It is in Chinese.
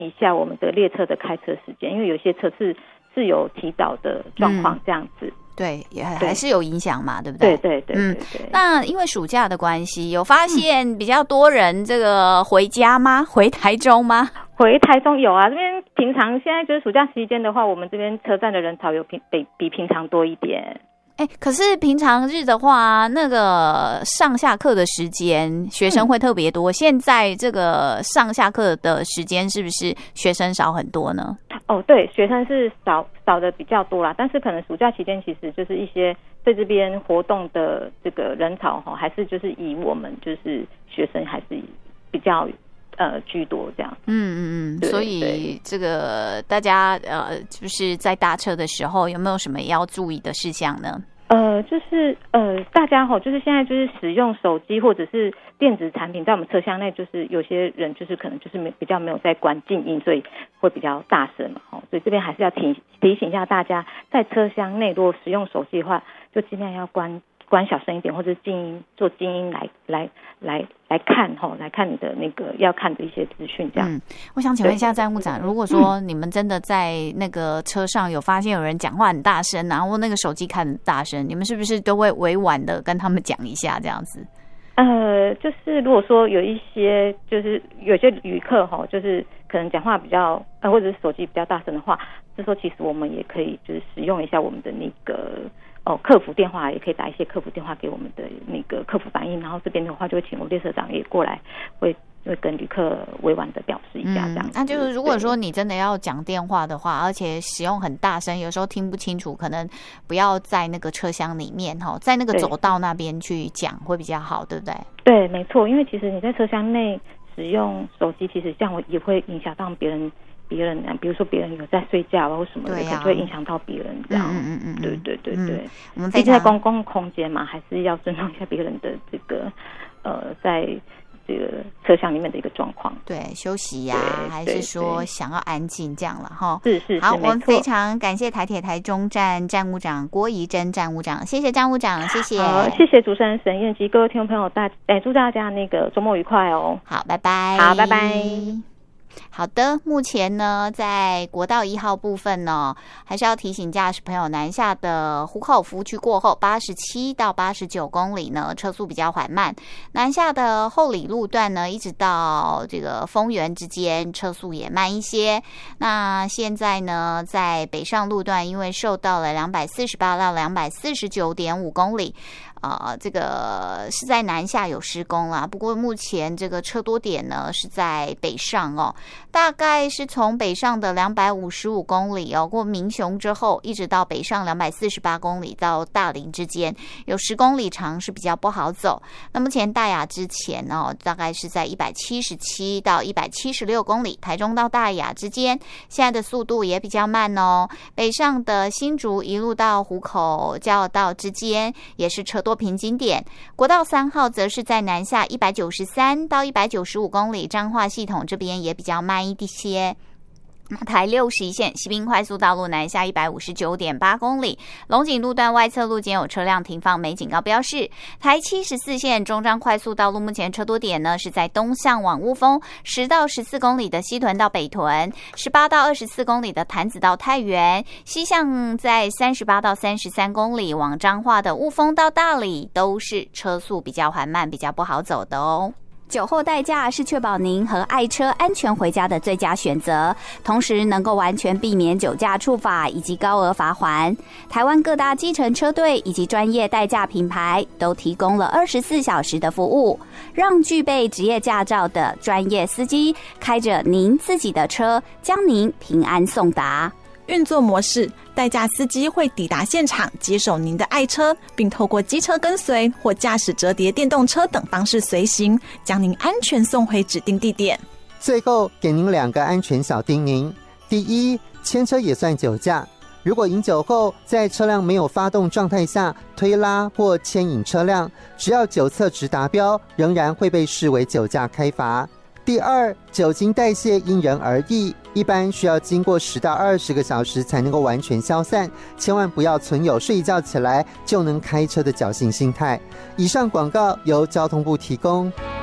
一下我们的列车的开车时间，因为有些车是有提早的状况这样子。 对，也还是有影响嘛，对不对？ 对。 那因为暑假的关系，有发现比较多人这个回家吗？回台中吗？ 回台中有啊，这边平常现在就是暑假期间的话，我们这边车站的人潮有比平常多一点。 可是平常日的话，那个上下课的时间学生会特别多。现在这个上下课的时间是不是学生少很多呢？ 对，学生是少的比较多啦，但是可能暑假期间其实就是一些在这边活动的这个人潮还是就是以我们就是学生还是比较居多这样。 所以这个大家就是在搭车的时候有没有什么要注意的事项呢？ 就是大家就是现在就是使用手机或者是电子产品在我们车厢内，就是有些人就是可能就是比较没有在关静音，所以会比较大声嘛。所以这边还是要提醒一下大家，在车厢内如果使用手机的话，就尽量要关小声一点，或者静音做静音来看你的那个要看的一些资讯这样。 我想请问一下站务长，如果说你们真的在那个车上有发现有人讲话很大声，然后那个手机看很大声，你们是不是都会委婉的跟他们讲一下这样子？ 就是如果说有一些就是有些旅客就是可能讲话比较或者是手机比较大声的话，这时候其实我们也可以就是使用一下我们的那个客服电话，也可以打一些客服电话给我们的那个客服反映，然后这边的话就会请我列车长也过来，会跟旅客委婉的表示一下这样。 那就是如果说你真的要讲电话的话，而且使用很大声，有时候听不清楚，可能不要在那个车厢里面在那个走道那边去讲会比较好，对不对？ 对，没错，因为其实你在车厢内使用手机，其实这样也会影响到别人，比如说别人有在睡觉或什么的，可能就会影响到别人这样。对。我们毕竟在公共空间嘛，还是要尊重一下别人的这个在这个车厢里面的一个状况。 对，休息呀，还是说想要安静这样了哈。 是。 好，我们非常感谢台铁台中站站务长郭怡珍站务长，谢谢站务长，谢谢。 好，谢谢主持人沈燕及各位听众朋友，祝大家那个周末愉快哦。 好，拜拜。 好，拜拜。 好的，目前呢，在国道1号部分呢，还是要提醒驾驶朋友，南下的湖口服务区过后87到89公里呢，车速比较缓慢；南下的后里路段呢，一直到这个丰原之间，车速也慢一些。那现在呢，在北上路段，因为受到了248到249.5公里。这个是在南下有施工啦，不过目前这个车多点呢是在北上大概是从北上的255公里过民雄之后，一直到北上248公里到大林之间，有10公里长是比较不好走。那目前大雅之前大概是在177到176公里，台中到大雅之间，现在的速度也比较慢北上的新竹一路到湖口交流道之间也是车多平景点，国道3号则是在南下193到195公里，彰化系统这边也比较慢一些。台61线西滨快速道路南下159.8公里，龙井路段外侧路间有车辆停放没警告标示。台74线中彰快速道路目前车多点呢是在东向往雾峰10到14公里的西屯到北屯，18到24公里的潭子到太原，西向在38到33公里往彰化的雾峰到大里都是车速比较缓慢，比较不好走的酒后代驾是确保您和爱车安全回家的最佳选择，同时能够完全避免酒驾处罚以及高额罚锾。台湾各大计程车队以及专业代驾品牌都提供了24小时的服务，让具备职业驾照的专业司机开着您自己的车，将您平安送达。 运作模式，代驾司机会抵达现场接手您的爱车，并透过机车跟随或驾驶折叠电动车等方式随行，将您安全送回指定地点。 最后给您2个安全小叮咛：第一，牵车也算酒驾，如果饮酒后在车辆没有发动状态下推拉或牵引车辆，只要酒测值达标，仍然会被视为酒驾开罚。第二，酒精代谢因人而异，一般需要经过10到20个小时才能够完全消散，千万不要存有睡一觉起来就能开车的侥幸心态。以上广告由交通部提供。